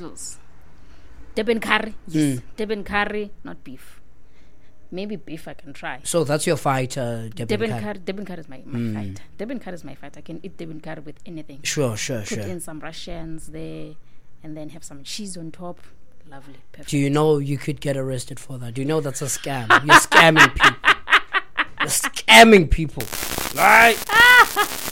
noodles. Durban curry, yes. Durban curry, not beef. Maybe beef I can try. So that's your fight, Durban curry. Durban curry is my fight. Durban curry is my fight. I can eat Durban curry with anything. Sure. Put in some Russians there, and then have some cheese on top. Lovely, perfect. Do you know you could get arrested for that? Do you know that's a scam? You're scamming people. You're scamming people. Right?